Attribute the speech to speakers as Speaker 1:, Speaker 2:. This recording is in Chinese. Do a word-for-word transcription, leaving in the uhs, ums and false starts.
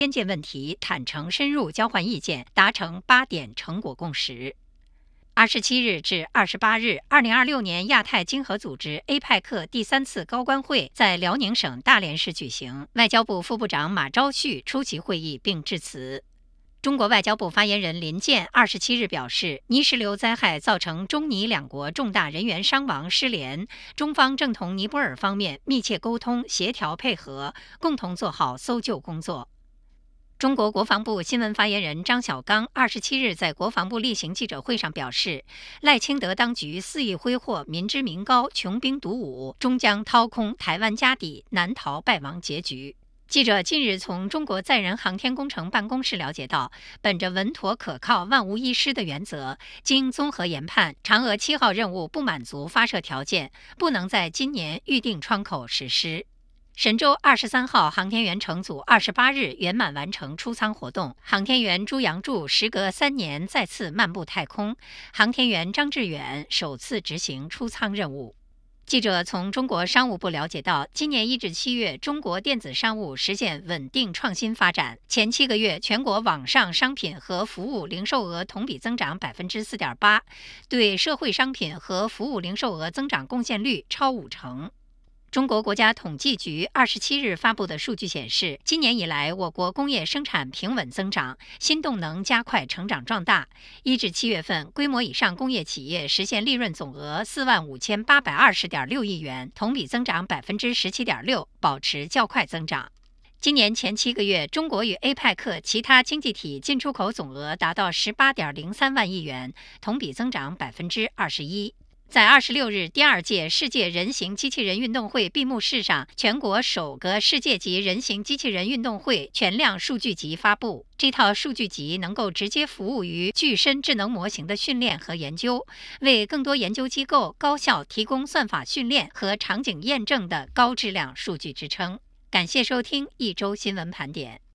Speaker 1: 边界问题坦诚深入交换意见，达成八点成果共识。二十七日至二十八日，二零二六年亚太经合组织 A P E C 第三次高官会在辽宁省大连市举行，外交部副部长马朝旭出席会议并致辞。中国外交部发言人林健二十七日表示，泥石流灾害造成中尼两国重大人员伤亡失联，中方正同尼泊尔方面密切沟通、协调配合，共同做好搜救工作。中国国防部新闻发言人张晓刚二十七日在国防部例行记者会上表示，赖清德当局肆意挥霍民脂民膏、穷兵黩武，终将掏空台湾家底，难逃败亡结局。记者近日从中国载人航天工程办公室了解到，本着稳妥可靠、万无一失的原则，经综合研判，嫦娥七号任务不满足发射条件，不能在今年预定窗口实施。神舟二十三号航天员乘组二十八日圆满完成出舱活动，航天员朱杨柱时隔三年再次漫步太空，航天员张志远首次执行出舱任务。记者从中国商务部了解到，今年一至七月，中国电子商务实现稳定创新发展。前七个月，全国网上商品和服务零售额同比增长百分之四点八，对社会商品和服务零售额增长贡献率超五成。中国国家统计局二十七日发布的数据显示，今年以来，我国工业生产平稳增长，新动能加快成长壮大。一至七月份，规模以上工业企业实现利润总额四万五千八百二十点六亿元，同比增长百分之十七点六，保持较快增长。今年前七个月，中国与 A P E C 其他经济体进出口总额达到十八点零三万亿元，同比增长百分之二十一。在二十六日第二届世界人形机器人运动会闭幕式上，全国首个世界级人形机器人运动会全量数据集发布。这套数据集能够直接服务于具身智能模型的训练和研究，为更多研究机构高效提供算法训练和场景验证的高质量数据支撑。感谢收听一周新闻盘点。